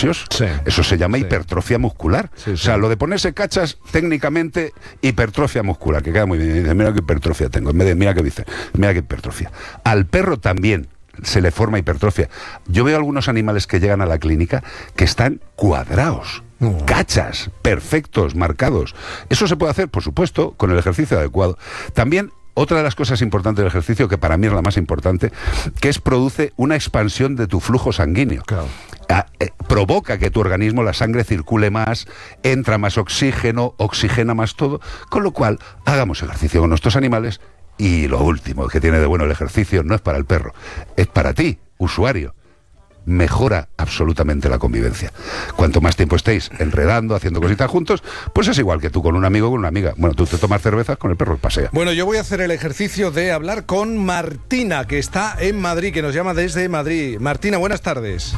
gimnasios, Sí. eso se llama Sí. hipertrofia muscular. Sí, O sea, sí. lo de ponerse cachas, técnicamente, hipertrofia muscular, que queda muy bien. Y dice, mira qué hipertrofia tengo, en vez de mira qué dice, mira qué hipertrofia. Al perro también se le forma hipertrofia. Yo veo algunos animales que llegan a la clínica que están cuadrados. Cachas, perfectos, marcados. Eso se puede hacer, por supuesto, con el ejercicio adecuado. También, otra de las cosas importantes del ejercicio, que para mí es la más importante, que es produce una expansión de tu flujo sanguíneo. Claro. Provoca que tu organismo, la sangre circule más, entra más oxígeno, oxigena más todo, con lo cual hagamos ejercicio con nuestros animales. Y lo último que tiene de bueno el ejercicio no es para el perro, es para ti, usuario. Mejora absolutamente la convivencia. Cuanto más tiempo estéis enredando, haciendo cositas juntos, pues es igual que tú con un amigo o con una amiga. Bueno, tú te tomas cervezas, con el perro pasea. Bueno, yo voy a hacer el ejercicio de hablar con Martina, que está en Madrid, que nos llama desde Madrid. Martina, buenas tardes.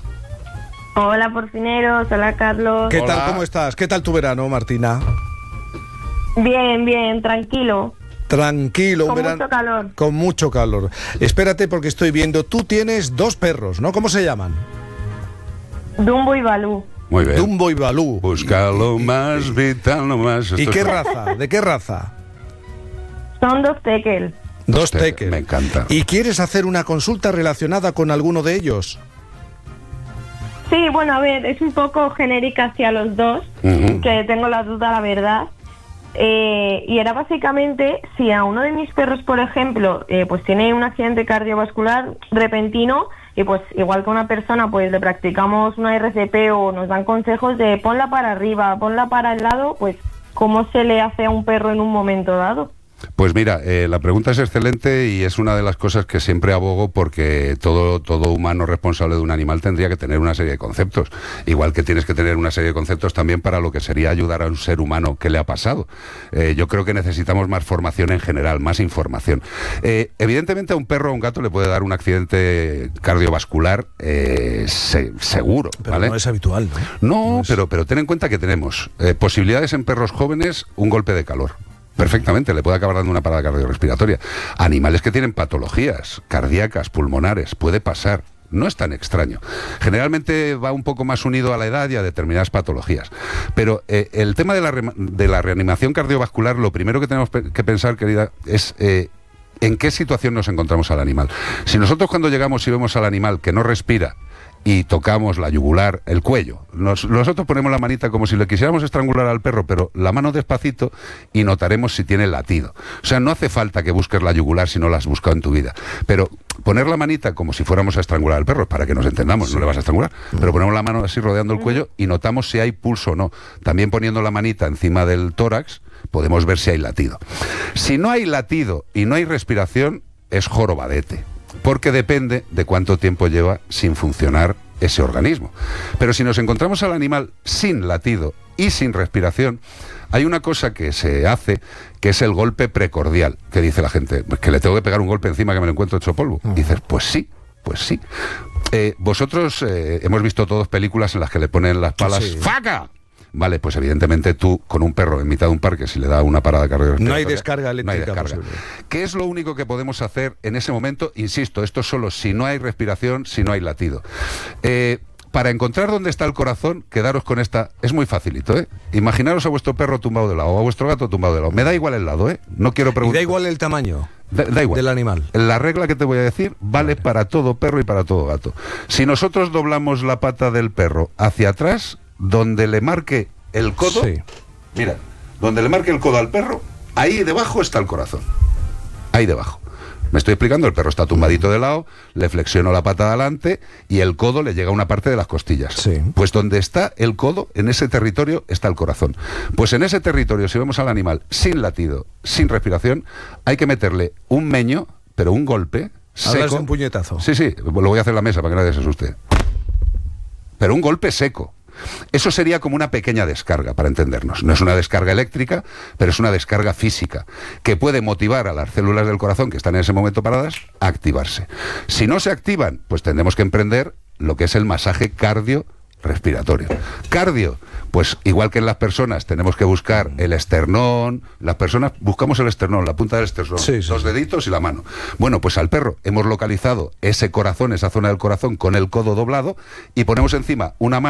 Hola, porcineros. Hola, Carlos. ¿Qué Hola. tal? ¿Cómo estás? ¿Qué tal tu verano, Martina? Bien, bien, tranquilo. Tranquilo, un Con verano. mucho calor. Con mucho calor. Espérate porque estoy viendo, tú tienes 2 perros, ¿no? ¿Cómo se llaman? Dumbo y Balú. Muy bien. Dumbo y Balú. Busca lo más vital, lo más... ¿Y esto qué es- raza? ¿De qué raza? Son 2 tekel. 2 Tekel, tekel. me encanta. ¿Y quieres hacer una consulta relacionada con alguno de ellos? Sí, bueno, a ver, es un poco genérica hacia los dos, Ujú. que tengo la duda, la verdad. Y era básicamente si a uno de mis perros, por ejemplo, pues tiene un accidente cardiovascular repentino y pues igual que una persona, pues le practicamos una RCP o nos dan consejos de ponla para arriba, ponla para el lado, pues ¿cómo se le hace a un perro en un momento dado? Pues mira, la pregunta es excelente y es una de las cosas que siempre abogo porque todo humano responsable de un animal tendría que tener una serie de conceptos. Igual que tienes que tener una serie de conceptos también para lo que sería ayudar a un ser humano que le ha pasado. Yo creo que necesitamos más formación en general, más información. Evidentemente a un perro o a un gato le puede dar un accidente cardiovascular seguro, Pero ¿vale? no es habitual, ¿no? No, pero ten en cuenta que tenemos posibilidades en perros jóvenes, un golpe de calor. Perfectamente, le puede acabar dando una parada cardiorrespiratoria. Animales que tienen patologías cardíacas, pulmonares, puede pasar. No es tan extraño. Generalmente va un poco más unido a la edad y a determinadas patologías. Pero el tema de la reanimación cardiovascular, lo primero que tenemos que pensar, querida, es en qué situación nos encontramos al animal. Si nosotros cuando llegamos y vemos al animal que no respira, y tocamos la yugular, el cuello. Nosotros ponemos la manita como si le quisiéramos estrangular al perro, pero la mano despacito y notaremos si tiene latido. O sea, no hace falta que busques la yugular si no la has buscado en tu vida. Pero poner la manita como si fuéramos a estrangular al perro, para que nos entendamos, no le vas a estrangular, pero ponemos la mano así rodeando el cuello y notamos si hay pulso o no. También poniendo la manita encima del tórax podemos ver si hay latido. Si no hay latido y no hay respiración, es jorobadete. Porque depende de cuánto tiempo lleva sin funcionar ese organismo. Pero si nos encontramos al animal sin latido y sin respiración, hay una cosa que se hace, que es el golpe precordial, que dice la gente, que le tengo que pegar un golpe encima que me lo encuentro hecho polvo. Y dices, pues sí. Vosotros hemos visto todos películas en las que le ponen las palas, Sí. ¡faca! Vale, pues evidentemente tú, con un perro en mitad de un parque, si le da una parada cardiorrespiratoria... No hay descarga eléctrica no hay descarga. posible. ¿Qué es lo único que podemos hacer en ese momento? Insisto, esto es solo si no hay respiración, si no hay latido. Para encontrar dónde está el corazón, quedaros con esta... Es muy facilito, ¿eh? Imaginaros a vuestro perro tumbado de lado o a vuestro gato tumbado de lado. Me da igual el lado, ¿eh? No quiero Y preguntar... da igual el tamaño Da igual. del animal. La regla que te voy a decir vale para todo perro y para todo gato. Si nosotros doblamos la pata del perro hacia atrás, donde le marque el codo, Sí. mira, donde le marque el codo al perro, ahí debajo está el corazón. Ahí debajo. Me estoy explicando, el perro está tumbadito de lado, le flexiono la pata de adelante y el codo le llega a una parte de las costillas. Sí. Pues donde está el codo, en ese territorio está el corazón. Pues en ese territorio, si vemos al animal sin latido, sin respiración, hay que meterle un meño, pero un golpe Hablas seco. de un puñetazo. Sí, lo voy a hacer en la mesa para que nadie se asuste. Pero un golpe seco. Eso sería como una pequeña descarga, para entendernos. No es una descarga eléctrica, pero es una descarga física, que puede motivar a las células del corazón que están en ese momento paradas a activarse. Si no se activan, pues tendremos que emprender lo que es el masaje cardiorrespiratorio. Cardio, pues igual que en las personas tenemos que buscar el esternón, las personas buscamos el esternón, la punta del esternón, Sí, los deditos y la mano. Bueno, pues al perro hemos localizado ese corazón, esa zona del corazón con el codo doblado y ponemos encima una mano